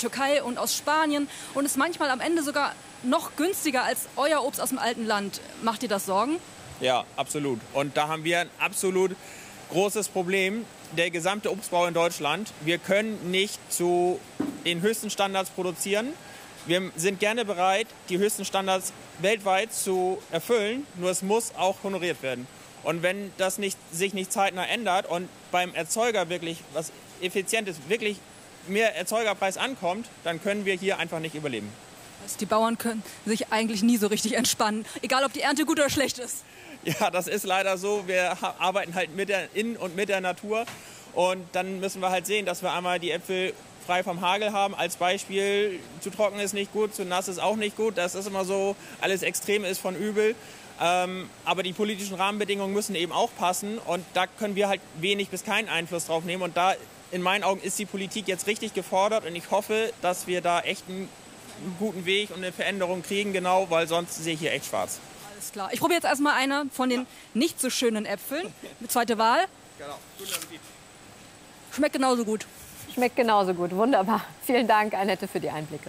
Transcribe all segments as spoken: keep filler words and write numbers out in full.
Türkei und aus Spanien und ist manchmal am Ende sogar noch günstiger als euer Obst aus dem alten Land. Macht dir das Sorgen? Ja, absolut. Und da haben wir ein absolut großes Problem. Der gesamte Obstbau in Deutschland, wir können nicht zu den höchsten Standards produzieren. Wir sind gerne bereit, die höchsten Standards weltweit zu erfüllen, nur es muss auch honoriert werden. Und wenn das nicht, sich nicht zeitnah ändert und beim Erzeuger wirklich was Effizientes, wirklich mehr Erzeugerpreis ankommt, dann können wir hier einfach nicht überleben. Also die Bauern können sich eigentlich nie so richtig entspannen, egal ob die Ernte gut oder schlecht ist. Ja, das ist leider so. Wir arbeiten halt mit der, in und mit der Natur. Und dann müssen wir halt sehen, dass wir einmal die Äpfel frei vom Hagel haben. Als Beispiel, zu trocken ist nicht gut, zu nass ist auch nicht gut. Das ist immer so, alles Extrem ist von übel. Ähm, aber die politischen Rahmenbedingungen müssen eben auch passen. Und da können wir halt wenig bis keinen Einfluss drauf nehmen. Und da, in meinen Augen, ist die Politik jetzt richtig gefordert. Und ich hoffe, dass wir da echt einen guten Weg und eine Veränderung kriegen, genau, weil sonst sehe ich hier echt schwarz. Alles klar. Ich probiere jetzt erstmal eine von den nicht so schönen Äpfeln. Zweite Wahl. Genau. Guten Appetit. Schmeckt genauso gut. Schmeckt genauso gut. Wunderbar. Vielen Dank, Annette, für die Einblicke.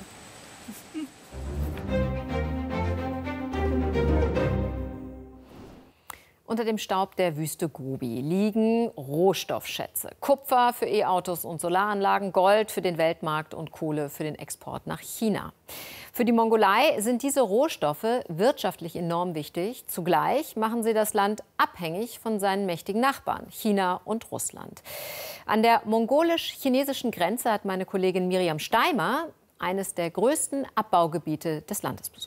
Unter dem Staub der Wüste Gobi liegen Rohstoffschätze. Kupfer für E-Autos und Solaranlagen, Gold für den Weltmarkt und Kohle für den Export nach China. Für die Mongolei sind diese Rohstoffe wirtschaftlich enorm wichtig. Zugleich machen sie das Land abhängig von seinen mächtigen Nachbarn, China und Russland. An der mongolisch-chinesischen Grenze hat meine Kollegin Miriam Steimer eines der größten Abbaugebiete des Landes besucht.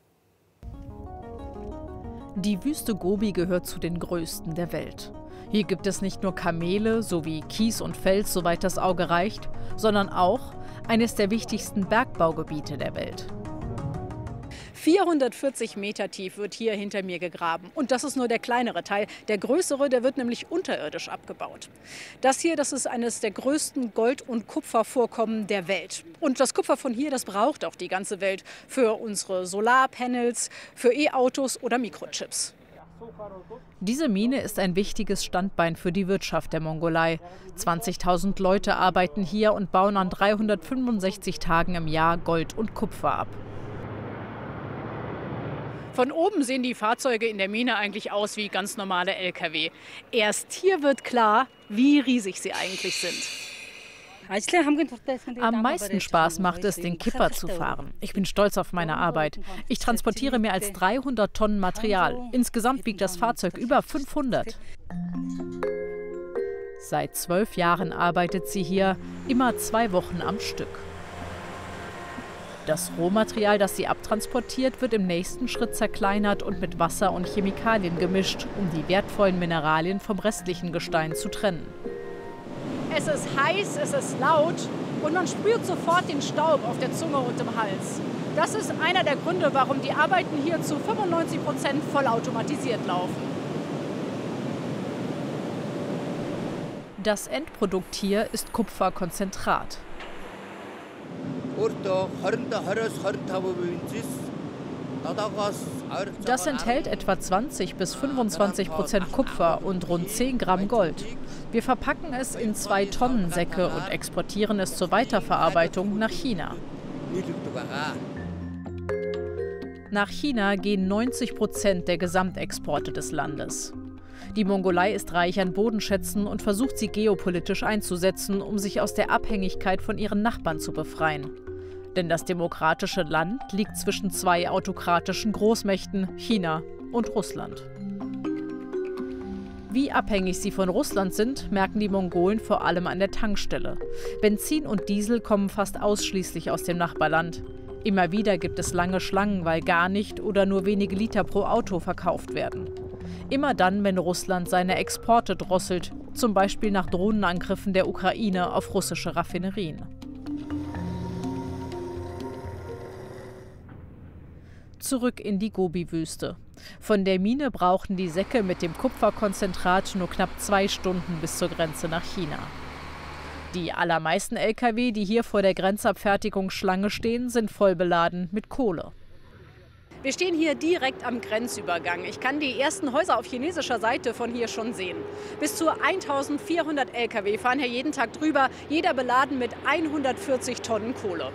Die Wüste Gobi gehört zu den größten der Welt. Hier gibt es nicht nur Kamele sowie Kies und Fels, soweit das Auge reicht, sondern auch eines der wichtigsten Bergbaugebiete der Welt. vierhundertvierzig Meter tief wird hier hinter mir gegraben. Und das ist nur der kleinere Teil. Der größere, der wird nämlich unterirdisch abgebaut. Das hier, das ist eines der größten Gold- und Kupfervorkommen der Welt. Und das Kupfer von hier, das braucht auch die ganze Welt für unsere Solarpanels, für E-Autos oder Mikrochips. Diese Mine ist ein wichtiges Standbein für die Wirtschaft der Mongolei. zwanzigtausend Leute arbeiten hier und bauen an dreihundertfünfundsechzig Tagen im Jahr Gold und Kupfer ab. Von oben sehen die Fahrzeuge in der Mine eigentlich aus wie ganz normale L K W. Erst hier wird klar, wie riesig sie eigentlich sind. Am meisten Spaß macht es, den Kipper zu fahren. Ich bin stolz auf meine Arbeit. Ich transportiere mehr als dreihundert Tonnen Material. Insgesamt wiegt das Fahrzeug über fünfhundert. Seit zwölf Jahren arbeitet sie hier, immer zwei Wochen am Stück. Das Rohmaterial, das sie abtransportiert, wird im nächsten Schritt zerkleinert und mit Wasser und Chemikalien gemischt, um die wertvollen Mineralien vom restlichen Gestein zu trennen. Es ist heiß, es ist laut und man spürt sofort den Staub auf der Zunge und im Hals. Das ist einer der Gründe, warum die Arbeiten hier zu fünfundneunzig Prozent vollautomatisiert laufen. Das Endprodukt hier ist Kupferkonzentrat. Das enthält etwa zwanzig bis fünfundzwanzig Prozent Kupfer und rund zehn Gramm Gold. Wir verpacken es in zwei Tonnen Säcke und exportieren es zur Weiterverarbeitung nach China. Nach China gehen neunzig Prozent der Gesamtexporte des Landes. Die Mongolei ist reich an Bodenschätzen und versucht sie geopolitisch einzusetzen, um sich aus der Abhängigkeit von ihren Nachbarn zu befreien. Denn das demokratische Land liegt zwischen zwei autokratischen Großmächten, China und Russland. Wie abhängig sie von Russland sind, merken die Mongolen vor allem an der Tankstelle. Benzin und Diesel kommen fast ausschließlich aus dem Nachbarland. Immer wieder gibt es lange Schlangen, weil gar nicht oder nur wenige Liter pro Auto verkauft werden. Immer dann, wenn Russland seine Exporte drosselt, zum Beispiel nach Drohnenangriffen der Ukraine auf russische Raffinerien. Zurück in die Gobi-Wüste. Von der Mine brauchten die Säcke mit dem Kupferkonzentrat nur knapp zwei Stunden bis zur Grenze nach China. Die allermeisten L K W, die hier vor der Grenzabfertigung Schlange stehen, sind voll beladen mit Kohle. Wir stehen hier direkt am Grenzübergang. Ich kann die ersten Häuser auf chinesischer Seite von hier schon sehen. Bis zu eintausendvierhundert L K W fahren hier jeden Tag drüber, jeder beladen mit hundertvierzig Tonnen Kohle.